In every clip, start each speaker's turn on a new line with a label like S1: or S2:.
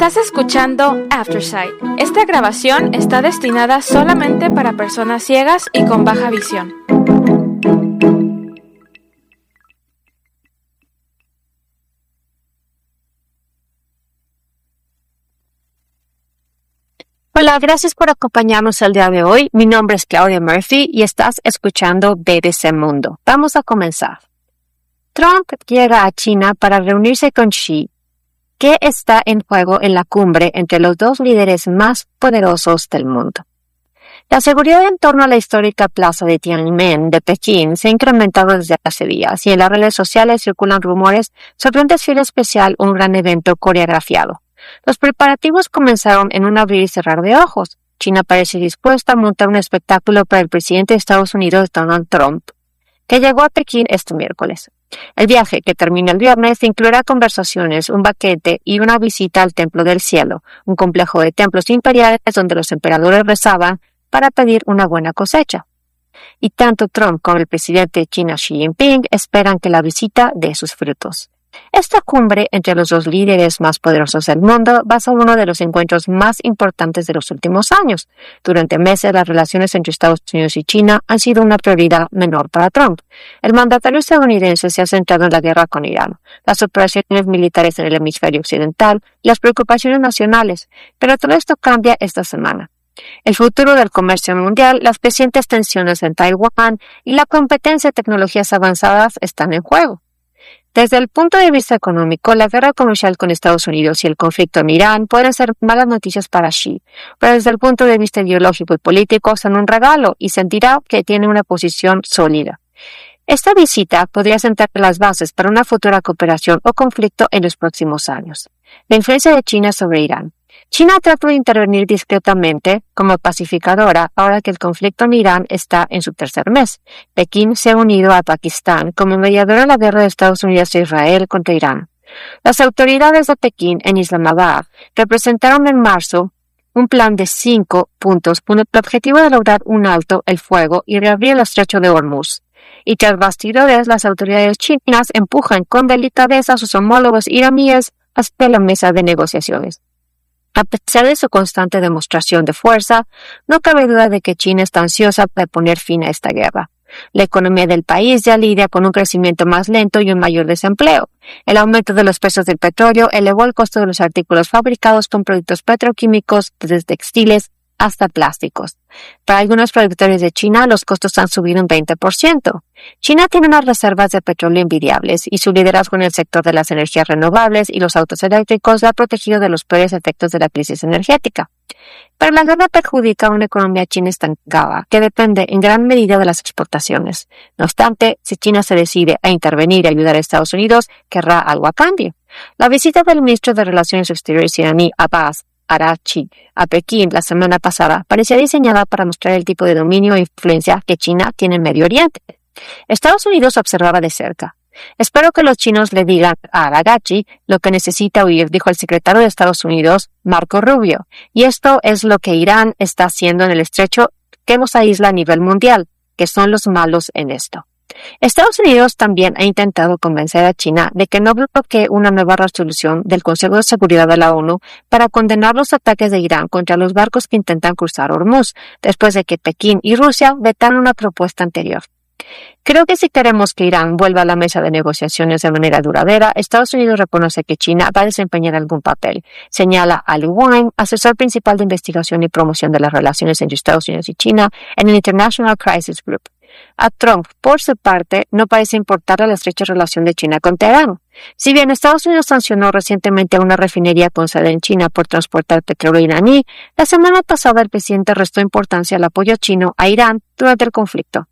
S1: Estás escuchando Aftersight. Esta grabación está destinada solamente para personas ciegas y con baja visión.
S2: Hola, gracias por acompañarnos el día de hoy. Mi nombre es Claudia Murphy y estás escuchando BBC Mundo. Vamos a comenzar. Trump llega a China para reunirse con Xi. ¿Qué está en juego en la cumbre entre los dos líderes más poderosos del mundo? La seguridad en torno a la histórica plaza de Tiananmen de Pekín se ha incrementado desde hace días y en las redes sociales circulan rumores sobre un desfile especial o un gran evento coreografiado. Los preparativos comenzaron en un abrir y cerrar de ojos. China parece dispuesta a montar un espectáculo para el presidente de Estados Unidos, Donald Trump, que llegó a Pekín este miércoles. El viaje, que termina el viernes, incluirá conversaciones, un banquete y una visita al Templo del Cielo, un complejo de templos imperiales donde los emperadores rezaban para pedir una buena cosecha. Y tanto Trump como el presidente de China, Xi Jinping, esperan que la visita dé sus frutos. Esta cumbre entre los dos líderes más poderosos del mundo va a ser uno de los encuentros más importantes de los últimos años. Durante meses, las relaciones entre Estados Unidos y China han sido una prioridad menor para Trump. El mandatario estadounidense se ha centrado en la guerra con Irán, las operaciones militares en el hemisferio occidental y las preocupaciones nacionales, pero todo esto cambia esta semana. El futuro del comercio mundial, las crecientes tensiones en Taiwán y la competencia de tecnologías avanzadas están en juego. Desde el punto de vista económico, la guerra comercial con Estados Unidos y el conflicto en Irán pueden ser malas noticias para Xi, pero desde el punto de vista ideológico y político son un regalo y sentirá que tiene una posición sólida. Esta visita podría sentar las bases para una futura cooperación o conflicto en los próximos años. La influencia de China sobre Irán. China trata de intervenir discretamente como pacificadora ahora que el conflicto en Irán está en su tercer mes. Pekín se ha unido a Pakistán como mediadora en la guerra de Estados Unidos e Israel contra Irán. Las autoridades de Pekín en Islamabad representaron en marzo un plan de 5 puntos con el objetivo de lograr un alto el fuego y reabrir el estrecho de Hormuz. Y tras bastidores, las autoridades chinas empujan con delicadeza a sus homólogos iraníes hasta la mesa de negociaciones. A pesar de su constante demostración de fuerza, no cabe duda de que China está ansiosa de poner fin a esta guerra. La economía del país ya lidia con un crecimiento más lento y un mayor desempleo. El aumento de los precios del petróleo elevó el costo de los artículos fabricados con productos petroquímicos, desde textiles hasta plásticos. Para algunos productores de China, los costos han subido un 20%. China tiene unas reservas de petróleo envidiables y su liderazgo en el sector de las energías renovables y los autos eléctricos la ha protegido de los peores efectos de la crisis energética. Pero la guerra perjudica a una economía china estancada, que depende en gran medida de las exportaciones. No obstante, si China se decide a intervenir y ayudar a Estados Unidos, querrá algo a cambio. La visita del ministro de Relaciones Exteriores iraní, Abbas Araghchi, a Pekín la semana pasada parecía diseñada para mostrar el tipo de dominio e influencia que China tiene en Medio Oriente. Estados Unidos observaba de cerca. Espero que los chinos le digan a Araghchi lo que necesita oír, dijo el secretario de Estados Unidos, Marco Rubio. Y esto es lo que Irán está haciendo en el estrecho que nos aísla a nivel mundial, que son los malos en esto. Estados Unidos también ha intentado convencer a China de que no bloquee una nueva resolución del Consejo de Seguridad de la ONU para condenar los ataques de Irán contra los barcos que intentan cruzar Hormuz, después de que Pekín y Rusia vetaron una propuesta anterior. Creo que si queremos que Irán vuelva a la mesa de negociaciones de manera duradera, Estados Unidos reconoce que China va a desempeñar algún papel, señala a Liu Wang, asesor principal de investigación y promoción de las relaciones entre Estados Unidos y China en el International Crisis Group. A Trump, por su parte, no parece importarle la estrecha relación de China con Teherán. Si bien Estados Unidos sancionó recientemente a una refinería con sede en China por transportar petróleo iraní, la semana pasada el presidente restó importancia al apoyo chino a Irán durante el conflicto.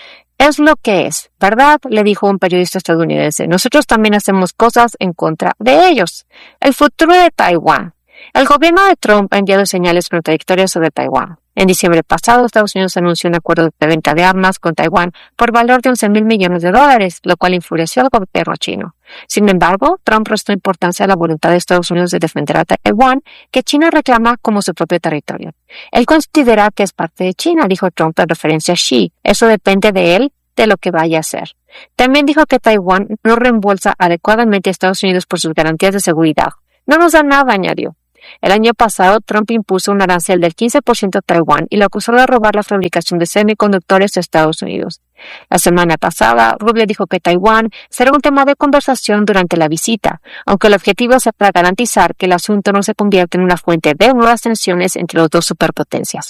S2: Es lo que es, ¿verdad?, le dijo un periodista estadounidense. Nosotros también hacemos cosas en contra de ellos. El futuro de Taiwán. El gobierno de Trump ha enviado señales contradictorias sobre Taiwán. En diciembre pasado, Estados Unidos anunció un acuerdo de venta de armas con Taiwán por valor de $11,000 millones, lo cual enfureció al gobierno chino. Sin embargo, Trump restó importancia a la voluntad de Estados Unidos de defender a Taiwán, que China reclama como su propio territorio. Él considera que es parte de China, dijo Trump en referencia a Xi. Eso depende de él, de lo que vaya a hacer. También dijo que Taiwán no reembolsa adecuadamente a Estados Unidos por sus garantías de seguridad. No nos da nada, añadió. El año pasado, Trump impuso un arancel del 15% a Taiwán y lo acusó de robar la fabricación de semiconductores de Estados Unidos. La semana pasada, Rubio dijo que Taiwán será un tema de conversación durante la visita, aunque el objetivo será garantizar que el asunto no se convierta en una fuente de nuevas tensiones entre las dos superpotencias.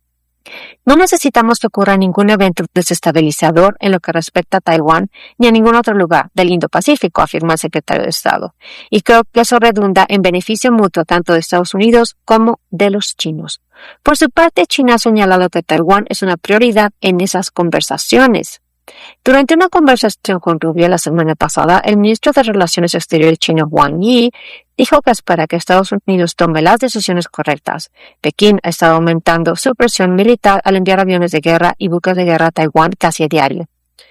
S2: No necesitamos que ocurra ningún evento desestabilizador en lo que respecta a Taiwán ni a ningún otro lugar del Indo-Pacífico, afirmó el secretario de Estado. Y creo que eso redunda en beneficio mutuo tanto de Estados Unidos como de los chinos. Por su parte, China ha señalado que Taiwán es una prioridad en esas conversaciones. Durante una conversación con Rubio la semana pasada, el ministro de Relaciones Exteriores chino Wang Yi dijo que espera que Estados Unidos tome las decisiones correctas. Pekín ha estado aumentando su presión militar al enviar aviones de guerra y buques de guerra a Taiwán casi a diario.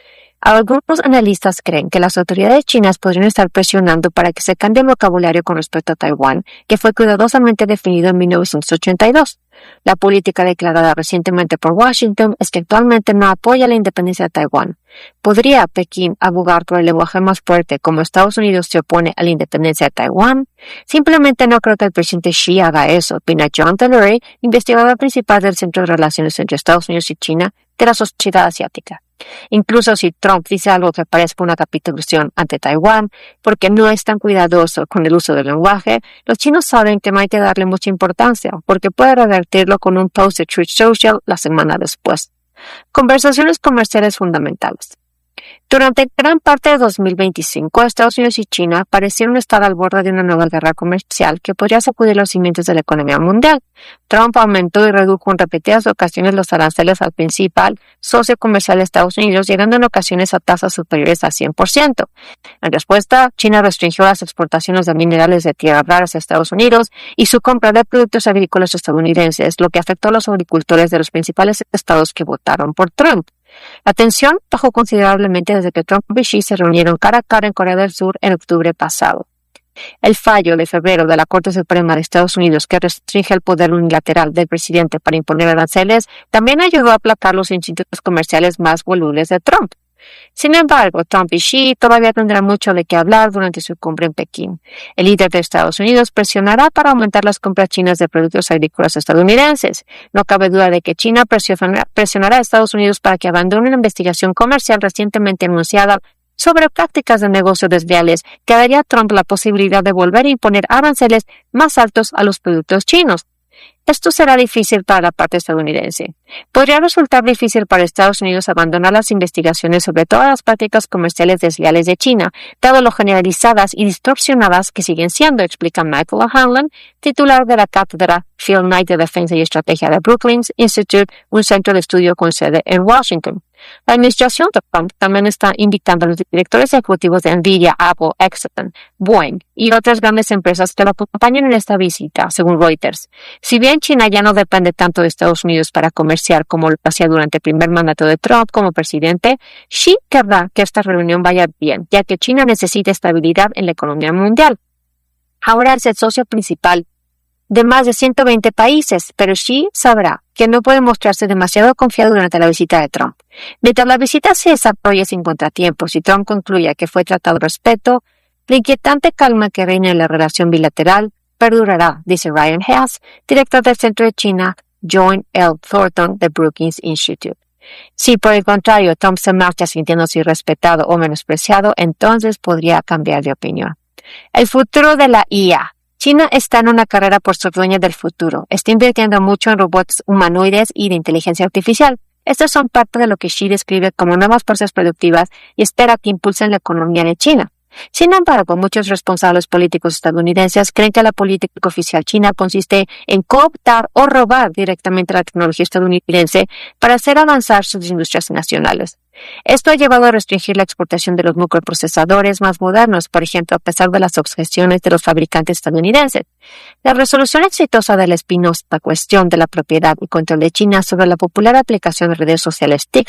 S2: Algunos analistas creen que las autoridades chinas podrían estar presionando para que se cambie el vocabulario con respecto a Taiwán, que fue cuidadosamente definido en 1982. La política declarada recientemente por Washington es que actualmente no apoya la independencia de Taiwán. ¿Podría Pekín abogar por el lenguaje más fuerte como Estados Unidos se opone a la independencia de Taiwán? Simplemente no creo que el presidente Xi haga eso, opina John Delury, investigador principal del Centro de Relaciones entre Estados Unidos y China de la Sociedad Asiática. Incluso si Trump dice algo que parezca una capitulación ante Taiwán, porque no es tan cuidadoso con el uso del lenguaje, los chinos saben que no hay que darle mucha importancia, porque puede revertirlo con un post de Truth Social la semana después. Conversaciones comerciales fundamentales. Durante gran parte de 2025, Estados Unidos y China parecieron estar al borde de una nueva guerra comercial que podría sacudir los cimientos de la economía mundial. Trump aumentó y redujo en repetidas ocasiones los aranceles al principal socio comercial de Estados Unidos, llegando en ocasiones a tasas superiores al 100%. En respuesta, China restringió las exportaciones de minerales de tierras raras a Estados Unidos y su compra de productos agrícolas estadounidenses, lo que afectó a los agricultores de los principales estados que votaron por Trump. La tensión bajó considerablemente desde que Trump y Xi se reunieron cara a cara en Corea del Sur en octubre pasado. El fallo de febrero de la Corte Suprema de Estados Unidos que restringe el poder unilateral del presidente para imponer aranceles también ayudó a aplacar los instintos comerciales más volubles de Trump. Sin embargo, Trump y Xi todavía tendrán mucho de qué hablar durante su cumbre en Pekín. El líder de Estados Unidos presionará para aumentar las compras chinas de productos agrícolas estadounidenses. No cabe duda de que China presionará a Estados Unidos para que abandone una investigación comercial recientemente anunciada sobre prácticas de negocio desleales que daría a Trump la posibilidad de volver a imponer aranceles más altos a los productos chinos. Esto será difícil para la parte estadounidense. Podría resultar difícil para Estados Unidos abandonar las investigaciones sobre todas las prácticas comerciales desleales de China, dado lo generalizadas y distorsionadas que siguen siendo, explica Michael O'Hanlon, titular de la cátedra Phil Knight de Defensa y Estrategia de Brookings Institute, un centro de estudio con sede en Washington. La administración de Trump también está invitando a los directores ejecutivos de Nvidia, Apple, Exxon, Boeing y otras grandes empresas que lo acompañen en esta visita, según Reuters. Si bien China ya no depende tanto de Estados Unidos para comerciar como lo hacía durante el primer mandato de Trump como presidente, Xi querrá que esta reunión vaya bien, ya que China necesita estabilidad en la economía mundial. Ahora es el socio principal de más de 120 países, pero Xi sabrá que no puede mostrarse demasiado confiado durante la visita de Trump. Mientras la visita se desarrolle sin contratiempos y Trump concluya que fue tratado respeto, la inquietante calma que reina en la relación bilateral perdurará, dice Ryan Hess, director del Centro de China John L. Thornton de Brookings Institute. Si por el contrario Trump se marcha sintiéndose irrespetado o menospreciado, entonces podría cambiar de opinión. El futuro de la IA. China está en una carrera por ser dueña del futuro. Está invirtiendo mucho en robots humanoides y de inteligencia artificial. Estas son parte de lo que Xi describe como nuevas fuerzas productivas y espera que impulsen la economía de China. Sin embargo, muchos responsables políticos estadounidenses creen que la política oficial china consiste en cooptar o robar directamente la tecnología estadounidense para hacer avanzar sus industrias nacionales. Esto ha llevado a restringir la exportación de los microprocesadores más modernos, por ejemplo, a pesar de las objeciones de los fabricantes estadounidenses. La resolución exitosa de la espinosa cuestión de la propiedad y control de China sobre la popular aplicación de redes sociales TikTok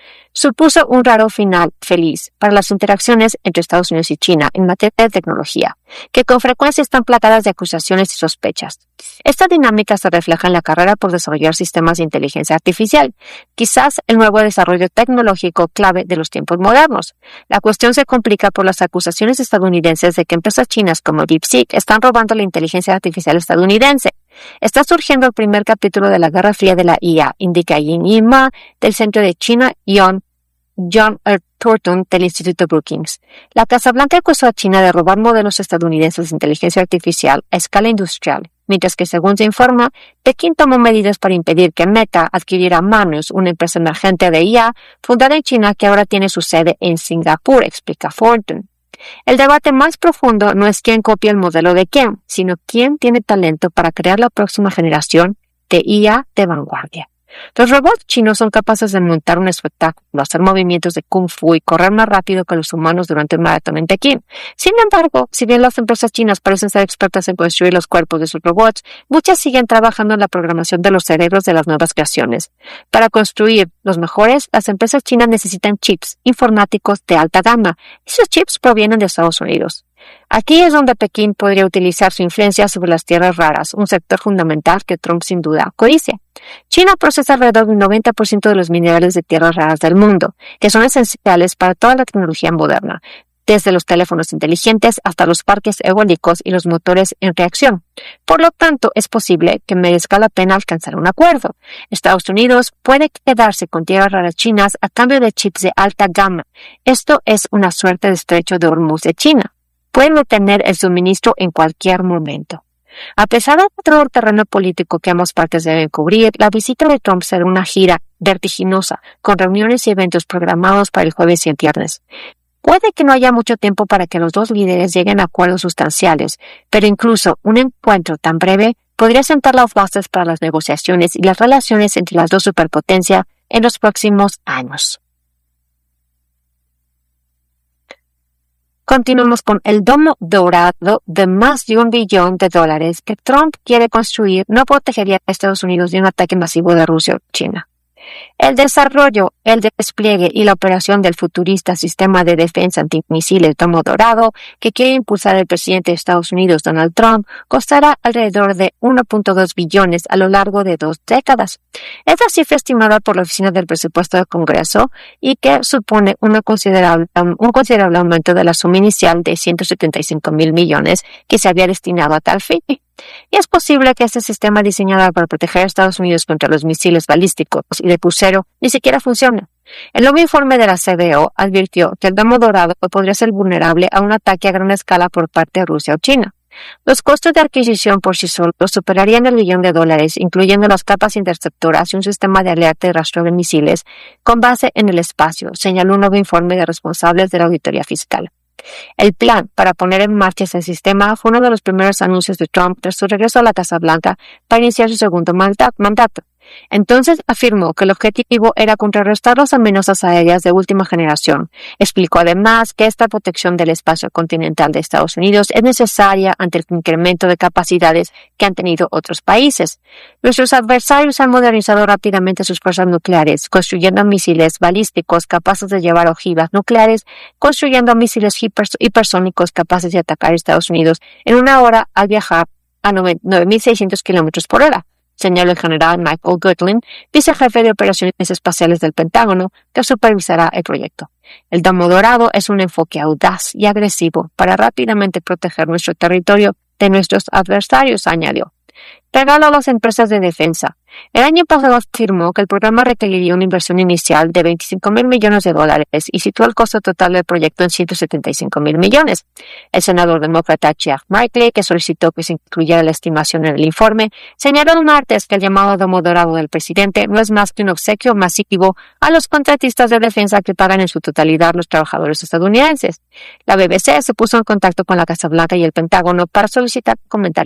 S2: supuso un raro final feliz para las interacciones entre Estados Unidos y China en materia de tecnología, que con frecuencia están plagadas de acusaciones y sospechas. Esta dinámica se refleja en la carrera por desarrollar sistemas de inteligencia artificial, quizás el nuevo desarrollo tecnológico clave de los tiempos modernos. La cuestión se complica por las acusaciones estadounidenses de que empresas chinas como DeepSeek están robando la inteligencia artificial estadounidense. Está surgiendo el primer capítulo de la Guerra Fría de la IA, indica Yin Yi Ma, del Centro de China John Thornton del Instituto Brookings. La Casa Blanca acusó a China de robar modelos estadounidenses de inteligencia artificial a escala industrial, mientras que, según se informa, Pekín tomó medidas para impedir que Meta adquiriera Manus, una empresa emergente de IA fundada en China que ahora tiene su sede en Singapur, explica Thornton. El debate más profundo no es quién copia el modelo de quién, sino quién tiene talento para crear la próxima generación de IA de vanguardia. Los robots chinos son capaces de montar un espectáculo, hacer movimientos de kung fu y correr más rápido que los humanos durante un maratón en Pekín. Sin embargo, si bien las empresas chinas parecen ser expertas en construir los cuerpos de sus robots, muchas siguen trabajando en la programación de los cerebros de las nuevas creaciones. Para construir los mejores, las empresas chinas necesitan chips informáticos de alta gama. Esos chips provienen de Estados Unidos. Aquí es donde Pekín podría utilizar su influencia sobre las tierras raras, un sector fundamental que Trump sin duda codicia. China procesa alrededor del 90% de los minerales de tierras raras del mundo, que son esenciales para toda la tecnología moderna, desde los teléfonos inteligentes hasta los parques eólicos y los motores en reacción. Por lo tanto, es posible que merezca la pena alcanzar un acuerdo. Estados Unidos puede quedarse con tierras raras chinas a cambio de chips de alta gama. Esto es una suerte de estrecho de Hormuz de China. Pueden obtener el suministro en cualquier momento. A pesar del todo el terreno político que ambas partes deben cubrir, la visita de Trump será una gira vertiginosa, con reuniones y eventos programados para el jueves y el viernes. Puede que no haya mucho tiempo para que los dos líderes lleguen a acuerdos sustanciales, pero incluso un encuentro tan breve podría sentar las bases para las negociaciones y las relaciones entre las dos superpotencias en los próximos años. Continuamos con el domo dorado de más de $1 billón que Trump quiere construir no protegería a Estados Unidos de un ataque masivo de Rusia o China. El desarrollo, el despliegue y la operación del futurista sistema de defensa antimisiles Domo Dorado que quiere impulsar el presidente de Estados Unidos, Donald Trump, costará alrededor de 1.2 billones a lo largo de 2 décadas. Es la cifra estimada por la Oficina del Presupuesto del Congreso y que supone un considerable aumento de la suma inicial de $175,000 millones que se había destinado a tal fin. Y es posible que este sistema diseñado para proteger a Estados Unidos contra los misiles balísticos y de crucero ni siquiera funcione. El nuevo informe de la CBO advirtió que el Domo Dorado podría ser vulnerable a un ataque a gran escala por parte de Rusia o China. Los costos de adquisición por sí solos superarían $1 billón, incluyendo las capas interceptoras y un sistema de alerta y rastreo de misiles con base en el espacio, señaló un nuevo informe de responsables de la auditoría fiscal. El plan para poner en marcha ese sistema fue uno de los primeros anuncios de Trump tras su regreso a la Casa Blanca para iniciar su segundo mandato. Entonces afirmó que el objetivo era contrarrestar las amenazas aéreas de última generación. Explicó además que esta protección del espacio continental de Estados Unidos es necesaria ante el incremento de capacidades que han tenido otros países. Nuestros adversarios han modernizado rápidamente sus fuerzas nucleares, construyendo misiles balísticos capaces de llevar ojivas nucleares, construyendo misiles hipersónicos capaces de atacar a Estados Unidos en una hora al viajar a 9.600 kilómetros por hora. Señaló el general Michael Goodwin, vicejefe de operaciones espaciales del Pentágono, que supervisará el proyecto. El Domo Dorado es un enfoque audaz y agresivo para rápidamente proteger nuestro territorio de nuestros adversarios, añadió. Regalo a las empresas de defensa. El año pasado afirmó que el programa requeriría una inversión inicial de $25,000 millones y situó el costo total del proyecto en $175,000 millones. El senador demócrata Jeff Merkley, que solicitó que se incluyera la estimación en el informe, señaló el martes que el llamado Domo Dorado del presidente no es más que un obsequio masivo a los contratistas de defensa que pagan en su totalidad los trabajadores estadounidenses. La BBC se puso en contacto con la Casa Blanca y el Pentágono para solicitar comentarios.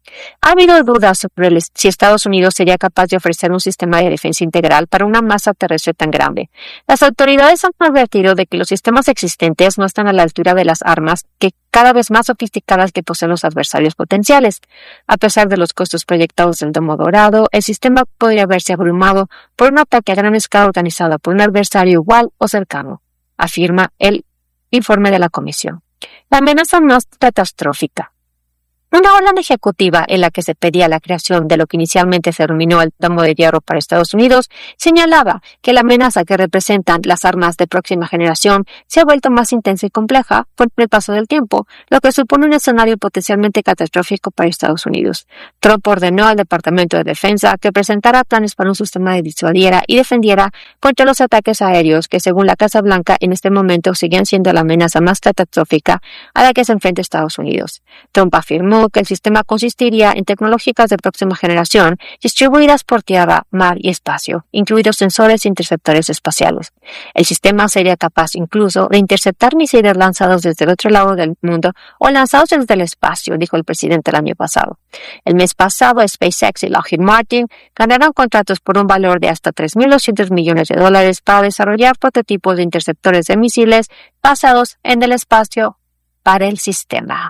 S2: Ha habido dudas sobre si Estados Unidos sería capaz de ofrecer un sistema de defensa integral para una masa terrestre tan grande. Las autoridades han advertido de que los sistemas existentes no están a la altura de las armas que cada vez más sofisticadas que poseen los adversarios potenciales. A pesar de los costos proyectados del Domo Dorado, el sistema podría verse abrumado por un ataque a gran escala organizado por un adversario igual o cercano, afirma el informe de la Comisión. La amenaza más catastrófica. Una orden ejecutiva en la que se pedía la creación de lo que inicialmente se denominó el Domo de Hierro para Estados Unidos señalaba que la amenaza que representan las armas de próxima generación se ha vuelto más intensa y compleja con el paso del tiempo, lo que supone un escenario potencialmente catastrófico para Estados Unidos. Trump ordenó al Departamento de Defensa que presentara planes para un sistema que disuadiera y defendiera contra los ataques aéreos que, según la Casa Blanca, en este momento siguen siendo la amenaza más catastrófica a la que se enfrenta Estados Unidos. Trump afirmó que el sistema consistiría en tecnológicas de próxima generación distribuidas por tierra, mar y espacio, incluidos sensores e interceptores espaciales. El sistema sería capaz incluso de interceptar misiles lanzados desde el otro lado del mundo o lanzados desde el espacio, dijo el presidente el año pasado. El mes pasado, SpaceX y Lockheed Martin ganaron contratos por un valor de hasta $3.200 millones para desarrollar prototipos de interceptores de misiles basados en el espacio para el sistema.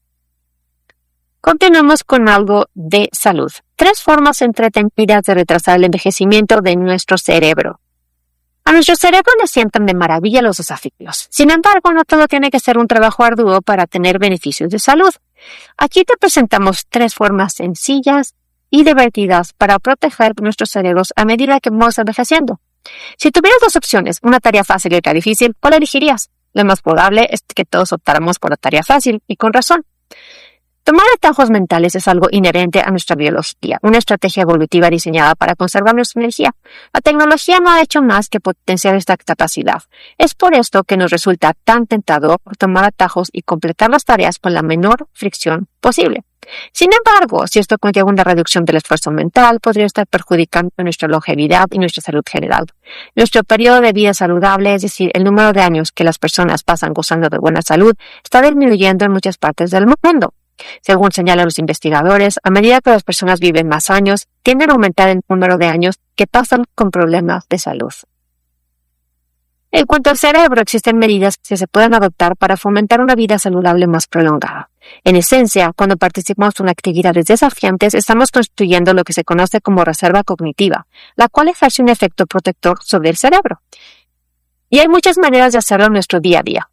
S2: Continuamos con algo de salud. 3 formas entretenidas de retrasar el envejecimiento de nuestro cerebro. A nuestro cerebro le sientan de maravilla los desafíos. Sin embargo, no todo tiene que ser un trabajo arduo para tener beneficios de salud. Aquí te presentamos 3 formas sencillas y divertidas para proteger nuestros cerebros a medida que vamos envejeciendo. Si tuvieras 2 opciones, una tarea fácil y otra difícil, ¿cuál elegirías? Lo más probable es que todos optáramos por la tarea fácil, y con razón. Tomar atajos mentales es algo inherente a nuestra biología, una estrategia evolutiva diseñada para conservar nuestra energía. La tecnología no ha hecho más que potenciar esta capacidad. Es por esto que nos resulta tan tentador tomar atajos y completar las tareas con la menor fricción posible. Sin embargo, si esto conlleva una reducción del esfuerzo mental, podría estar perjudicando nuestra longevidad y nuestra salud general. Nuestro periodo de vida saludable, es decir, el número de años que las personas pasan gozando de buena salud, está disminuyendo en muchas partes del mundo. Según señalan los investigadores, a medida que las personas viven más años, tienden a aumentar el número de años que pasan con problemas de salud. En cuanto al cerebro, existen medidas que se pueden adoptar para fomentar una vida saludable más prolongada. En esencia, cuando participamos en actividades desafiantes, estamos construyendo lo que se conoce como reserva cognitiva, la cual ejerce un efecto protector sobre el cerebro. Y hay muchas maneras de hacerlo en nuestro día a día.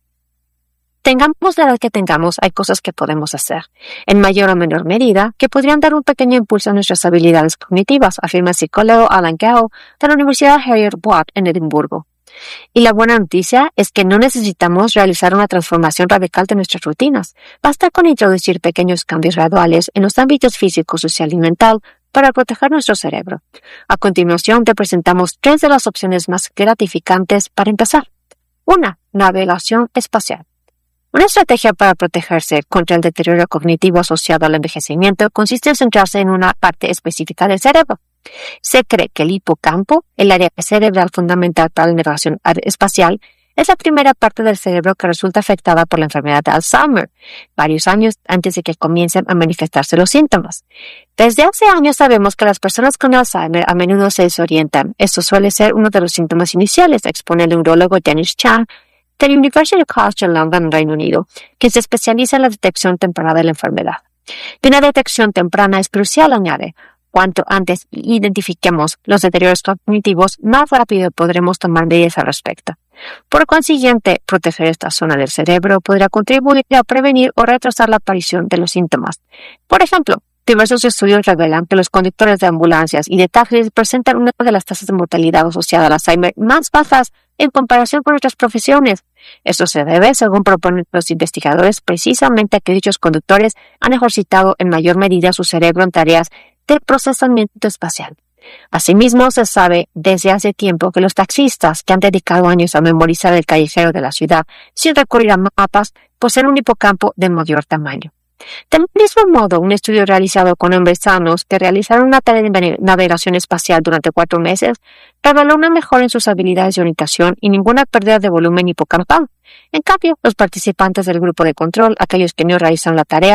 S2: Tengamos la edad que tengamos, hay cosas que podemos hacer, en mayor o menor medida, que podrían dar un pequeño impulso a nuestras habilidades cognitivas, afirma el psicólogo Alan Gao de la Universidad Heriot-Watt en Edimburgo. Y la buena noticia es que no necesitamos realizar una transformación radical de nuestras rutinas. Basta con introducir pequeños cambios graduales en los ámbitos físico, social y mental para proteger nuestro cerebro. A continuación, te presentamos 3 de las opciones más gratificantes para empezar. 1. Navegación espacial. Una estrategia para protegerse contra el deterioro cognitivo asociado al envejecimiento consiste en centrarse en una parte específica del cerebro. Se cree que el hipocampo, el área cerebral fundamental para la navegación espacial, es la primera parte del cerebro que resulta afectada por la enfermedad de Alzheimer, varios años antes de que comiencen a manifestarse los síntomas. Desde hace años sabemos que las personas con Alzheimer a menudo se desorientan. Esto suele ser uno de los síntomas iniciales, expone el neurólogo Dennis Chan, de la University College London, Reino Unido, que se especializa en la detección temprana de la enfermedad. Y una detección temprana es crucial, añade. Cuanto antes identifiquemos los deterioros cognitivos, más rápido podremos tomar medidas al respecto. Por consiguiente, proteger esta zona del cerebro podrá contribuir a prevenir o retrasar la aparición de los síntomas. Por ejemplo, diversos estudios revelan que los conductores de ambulancias y de taxis presentan una de las tasas de mortalidad asociada al Alzheimer más bajas en comparación con otras profesiones. Esto se debe, según proponen los investigadores, precisamente a que dichos conductores han ejercitado en mayor medida su cerebro en tareas de procesamiento espacial. Asimismo, se sabe desde hace tiempo que los taxistas que han dedicado años a memorizar el callejero de la ciudad sin recurrir a mapas poseen un hipocampo de mayor tamaño. Del mismo modo, un estudio realizado con hombres sanos que realizaron una tarea de navegación espacial durante 4 meses reveló una mejora en sus habilidades de orientación y ninguna pérdida de volumen hipocampal. En cambio, los participantes del grupo de control, aquellos que no realizaron la tarea,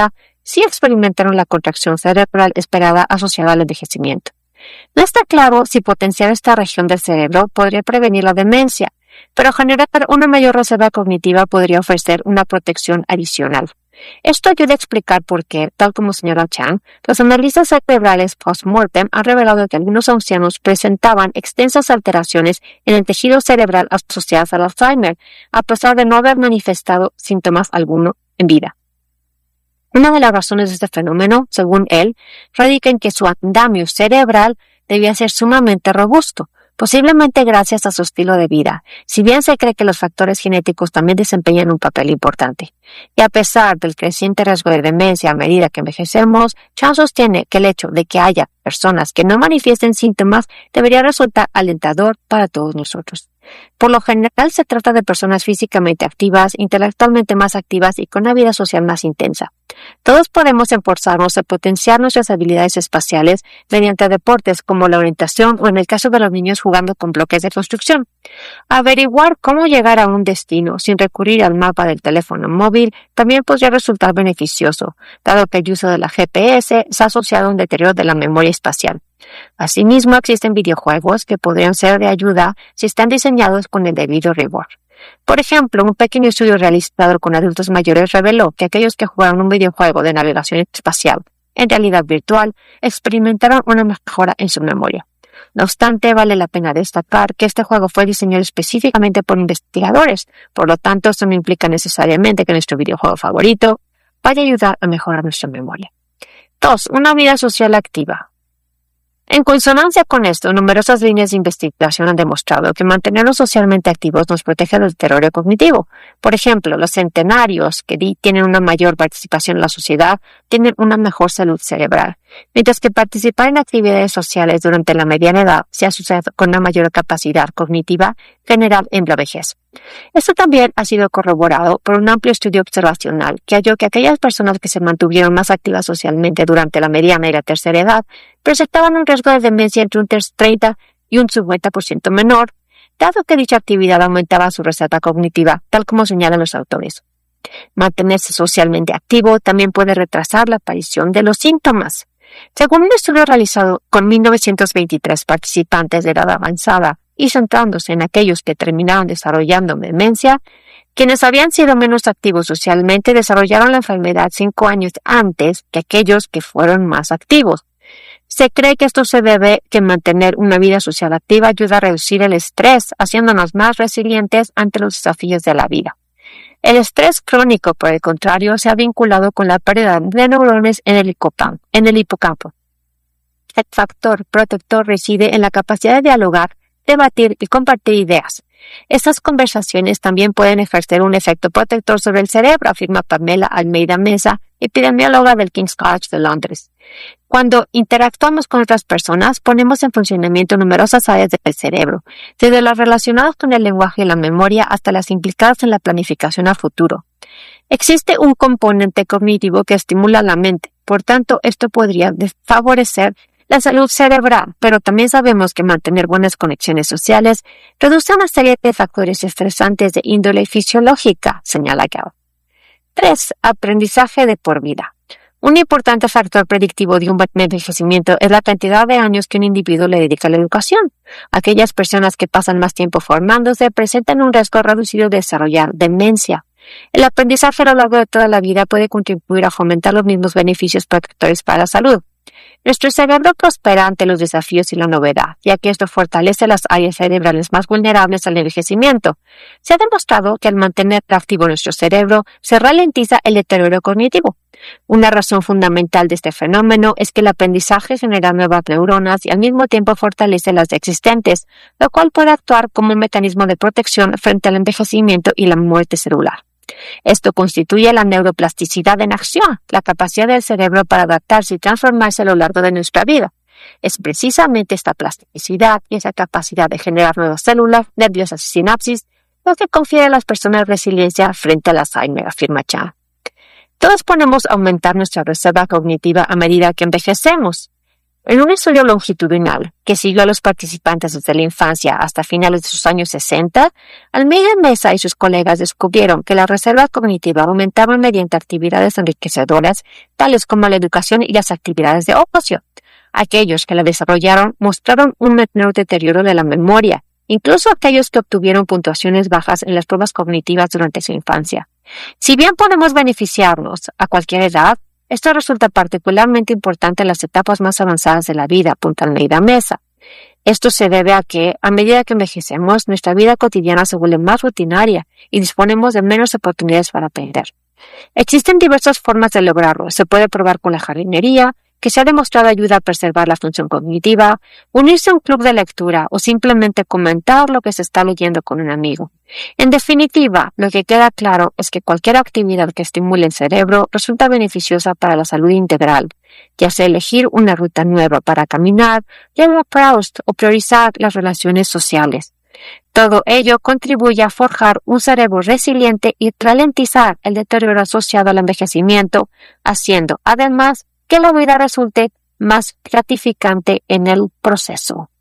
S2: sí experimentaron la contracción cerebral esperada asociada al envejecimiento. No está claro si potenciar esta región del cerebro podría prevenir la demencia, pero generar una mayor reserva cognitiva podría ofrecer una protección adicional. Esto ayuda a explicar por qué, tal como señala Chan, los análisis cerebrales post-mortem han revelado que algunos ancianos presentaban extensas alteraciones en el tejido cerebral asociadas al Alzheimer, a pesar de no haber manifestado síntomas alguno en vida. Una de las razones de este fenómeno, según él, radica en que su andamio cerebral debía ser sumamente robusto, posiblemente gracias a su estilo de vida, si bien se cree que los factores genéticos también desempeñan un papel importante. Y a pesar del creciente riesgo de demencia a medida que envejecemos, Chan sostiene que el hecho de que haya personas que no manifiesten síntomas debería resultar alentador para todos nosotros. Por lo general se trata de personas físicamente activas, intelectualmente más activas y con una vida social más intensa. Todos podemos esforzarnos a potenciar nuestras habilidades espaciales mediante deportes como la orientación o en el caso de los niños jugando con bloques de construcción. Averiguar cómo llegar a un destino sin recurrir al mapa del teléfono móvil también podría resultar beneficioso, dado que el uso de la GPS se ha asociado a un deterioro de la memoria espacial. Asimismo, existen videojuegos que podrían ser de ayuda si están diseñados con el debido rigor. Por ejemplo, un pequeño estudio realizado con adultos mayores reveló que aquellos que jugaron un videojuego de navegación espacial en realidad virtual experimentaron una mejora en su memoria. No obstante, vale la pena destacar que este juego fue diseñado específicamente por investigadores, por lo tanto, esto no implica necesariamente que nuestro videojuego favorito vaya a ayudar a mejorar nuestra memoria. 2. Una vida social activa. En consonancia con esto, numerosas líneas de investigación han demostrado que mantenernos socialmente activos nos protege del deterioro cognitivo. Por ejemplo, los centenarios que tienen una mayor participación en la sociedad tienen una mejor salud cerebral, mientras que participar en actividades sociales durante la mediana edad se asocia con una mayor capacidad cognitiva general en la vejez. Esto también ha sido corroborado por un amplio estudio observacional que halló que aquellas personas que se mantuvieron más activas socialmente durante la mediana y la tercera edad presentaban un riesgo de demencia entre un 30 y un 50% menor, dado que dicha actividad aumentaba su reserva cognitiva, tal como señalan los autores. Mantenerse socialmente activo también puede retrasar la aparición de los síntomas. Según un estudio realizado con 1923 participantes de edad avanzada y centrándose en aquellos que terminaron desarrollando demencia, quienes habían sido menos activos socialmente desarrollaron la enfermedad 5 años antes que aquellos que fueron más activos. Se cree que esto se debe que mantener una vida social activa ayuda a reducir el estrés, haciéndonos más resilientes ante los desafíos de la vida. El estrés crónico, por el contrario, se ha vinculado con la pérdida de neuronas en el hipocampo. El factor protector reside en la capacidad de dialogar, debatir y compartir ideas. Estas conversaciones también pueden ejercer un efecto protector sobre el cerebro, afirma Pamela Almeida Mesa, epidemióloga del King's College de Londres. Cuando interactuamos con otras personas, ponemos en funcionamiento numerosas áreas del cerebro, desde las relacionadas con el lenguaje y la memoria hasta las implicadas en la planificación a futuro. Existe un componente cognitivo que estimula la mente, por tanto, esto podría favorecer la salud cerebral, pero también sabemos que mantener buenas conexiones sociales reduce una serie de factores estresantes de índole fisiológica, señala Gao. 3. Aprendizaje de por vida. Un importante factor predictivo de un buen envejecimiento es la cantidad de años que un individuo le dedica a la educación. Aquellas personas que pasan más tiempo formándose presentan un riesgo reducido de desarrollar demencia. El aprendizaje a lo largo de toda la vida puede contribuir a fomentar los mismos beneficios protectores para la salud. Nuestro cerebro prospera ante los desafíos y la novedad, ya que esto fortalece las áreas cerebrales más vulnerables al envejecimiento. Se ha demostrado que al mantener activo nuestro cerebro, se ralentiza el deterioro cognitivo. Una razón fundamental de este fenómeno es que el aprendizaje genera nuevas neuronas y al mismo tiempo fortalece las existentes, lo cual puede actuar como un mecanismo de protección frente al envejecimiento y la muerte celular. Esto constituye la neuroplasticidad en acción, la capacidad del cerebro para adaptarse y transformarse a lo largo de nuestra vida. Es precisamente esta plasticidad y esa capacidad de generar nuevas células nerviosas y sinapsis lo que confiere a las personas resiliencia frente al Alzheimer, afirma Chan. Todos podemos aumentar nuestra reserva cognitiva a medida que envejecemos. En un estudio longitudinal que siguió a los participantes desde la infancia hasta finales de sus años 60, Almeida Mesa y sus colegas descubrieron que la reserva cognitiva aumentaba mediante actividades enriquecedoras, tales como la educación y las actividades de ocio. Aquellos que la desarrollaron mostraron un menor deterioro de la memoria, incluso aquellos que obtuvieron puntuaciones bajas en las pruebas cognitivas durante su infancia. Si bien podemos beneficiarnos a cualquier edad, esto resulta particularmente importante en las etapas más avanzadas de la vida, apunta Almeida Mesa. Esto se debe a que, a medida que envejecemos, nuestra vida cotidiana se vuelve más rutinaria y disponemos de menos oportunidades para aprender. Existen diversas formas de lograrlo. Se puede probar con la jardinería, que se ha demostrado ayuda a preservar la función cognitiva, unirse a un club de lectura o simplemente comentar lo que se está leyendo con un amigo. En definitiva, lo que queda claro es que cualquier actividad que estimule el cerebro resulta beneficiosa para la salud integral, ya sea elegir una ruta nueva para caminar, leer a Proust o priorizar las relaciones sociales. Todo ello contribuye a forjar un cerebro resiliente y ralentizar el deterioro asociado al envejecimiento, haciendo, además, que la vida resulte más gratificante en el proceso.